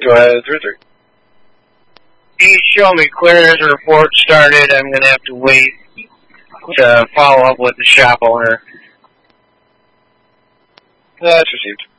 Go ahead, 3-3. He showed me clearance report started. I'm going to have to wait to follow up with the shop owner. That's received.